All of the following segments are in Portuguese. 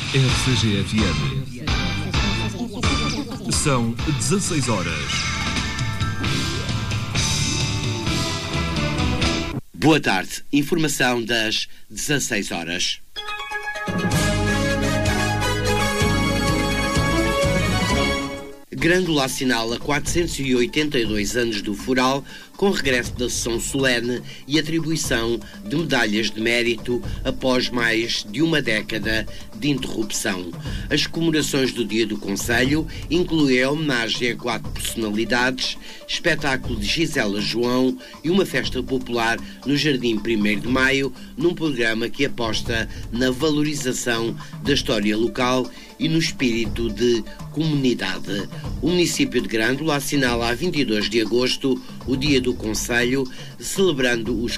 RCG-FM. São 16 horas. Boa tarde. Informação das 16 horas. Grândola assinala 482 anos do Fural, com regresso da sessão solene e atribuição de medalhas de mérito após mais de uma década de interrupção. As comemorações do Dia do Conselho incluem a homenagem a 4 personalidades, espetáculo de Gisela João e uma festa popular no Jardim 1º de Maio, num programa que aposta na valorização da história local e no espírito de comunidade. O município de Grândola assinala a 22 de agosto o Dia do Conselho, celebrando os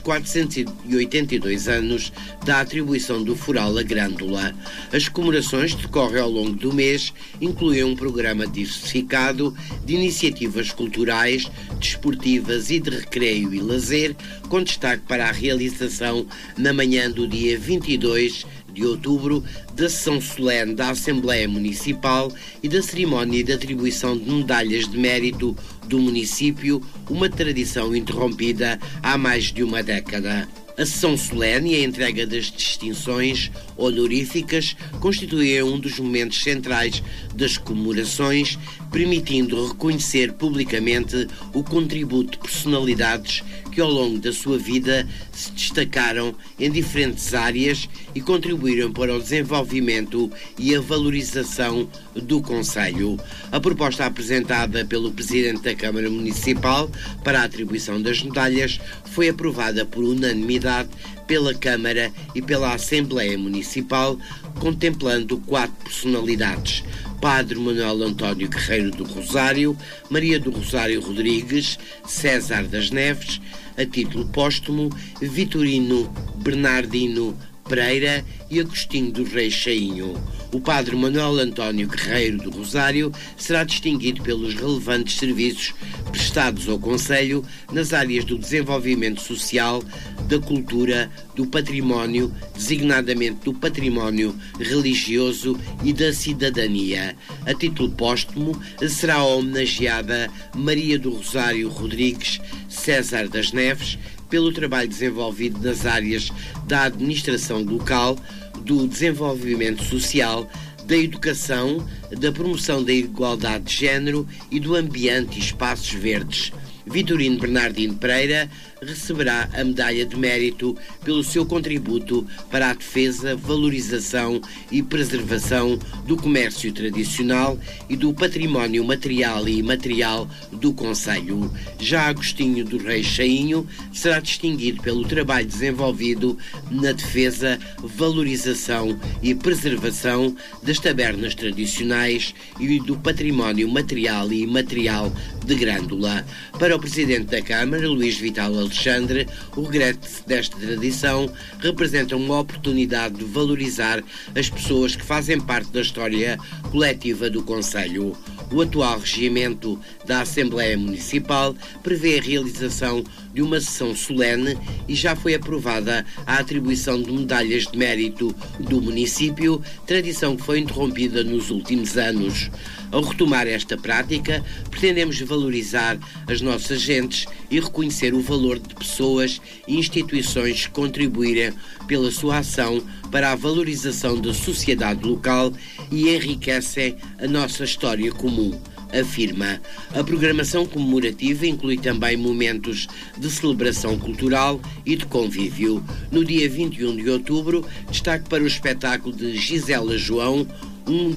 482 anos da atribuição do Fural a Grândola. As comemorações decorrem ao longo do mês, incluem um programa diversificado de iniciativas culturais, desportivas e de recreio e lazer, com destaque para a realização na manhã do dia 22 de outubro da sessão solene da Assembleia Municipal e da cerimónia de atribuição de medalhas de mérito do município, uma tradição interrompida há mais de uma década. A sessão solene e a entrega das distinções honoríficas constituem um dos momentos centrais das comemorações, permitindo reconhecer publicamente o contributo de personalidades que ao longo da sua vida se destacaram em diferentes áreas e contribuíram para o desenvolvimento e a valorização do Conselho. A proposta apresentada pelo Presidente da Câmara Municipal para a atribuição das medalhas foi aprovada por unanimidade pela Câmara e pela Assembleia Municipal, contemplando 4 personalidades: Padre Manuel António Guerreiro do Rosário, Maria do Rosário Rodrigues, César das Neves, a título póstumo, Vitorino Bernardino Pereira e Agostinho dos Reis Chainho. O Padre Manuel António Guerreiro do Rosário será distinguido pelos relevantes serviços prestados ao Conselho nas áreas do desenvolvimento social, da cultura, do património, designadamente do património religioso e da cidadania. A título póstumo será homenageada Maria do Rosário Rodrigues César das Neves pelo trabalho desenvolvido nas áreas da administração local, do desenvolvimento social, da educação, da promoção da igualdade de género e do ambiente e espaços verdes. Vitorino Bernardino Pereira receberá a medalha de mérito pelo seu contributo para a defesa, valorização e preservação do comércio tradicional e do património material e imaterial do Conselho. Já Agostinho dos Reis Chainho será distinguido pelo trabalho desenvolvido na defesa, valorização e preservação das tabernas tradicionais e do património material e imaterial de Grândola. Para o Presidente da Câmara, Luís Vital Alexandre, o regresso desta tradição representa uma oportunidade de valorizar as pessoas que fazem parte da história coletiva do Conselho. O atual regimento da Assembleia Municipal prevê a realização de uma sessão solene e já foi aprovada a atribuição de medalhas de mérito do município, tradição que foi interrompida nos últimos anos. Ao retomar esta prática, pretendemos valorizar as nossas gentes e reconhecer o valor de pessoas e instituições que contribuírem pela sua ação para a valorização da sociedade local e enriquecem a nossa história comum, afirma. A programação comemorativa inclui também momentos de celebração cultural e de convívio. No dia 21 de outubro, destaque para o espetáculo de Gisela João, um